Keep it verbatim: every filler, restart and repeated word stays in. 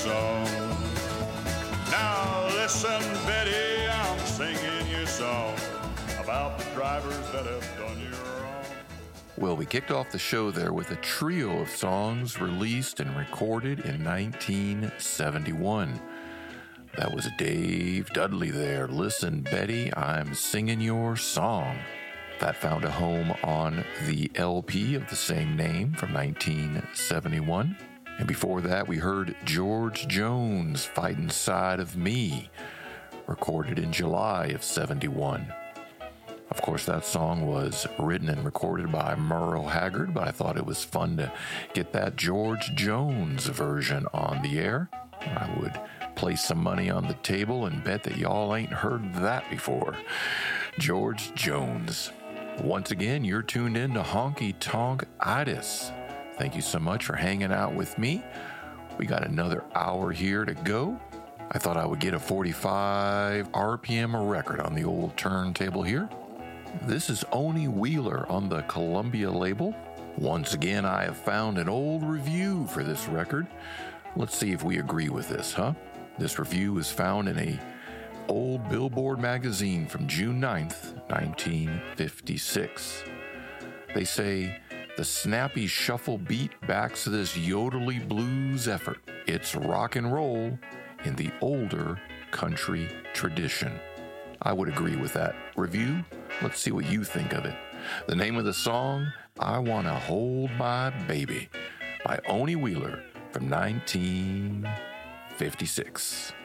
song. Now listen, Betty, I'm singing your song about the drivers that have done you wrong. Well, we kicked off the show there with a trio of songs released and recorded in nineteen seventy-one. That was Dave Dudley there. Listen, Betty, I'm singing your song. That found a home on the L P of the same name from nineteen seventy-one. And before that, we heard George Jones, Fightin' Side of Me, recorded in July of seventy-one. Of course, that song was written and recorded by Merle Haggard, but I thought it was fun to get that George Jones version on the air. I would place some money on the table and bet that y'all ain't heard that before. George Jones. Once again, you're tuned in to Honky Tonk Itis. Thank you so much for hanging out with me. We got another hour here to go. I thought I would get a forty-five R P M record on the old turntable here. This is Oni Wheeler on the Columbia label. Once again, I have found an old review for this record. Let's see if we agree with this, huh? This review is found in a old Billboard magazine from June ninth, nineteen fifty-six. They say, the snappy shuffle beat backs this yodely blues effort. It's rock and roll in the older country tradition. I would agree with that review. Let's see what you think of it. The name of the song, I Wanna Hold My Baby, by Oni Wheeler from nineteen fifty-six.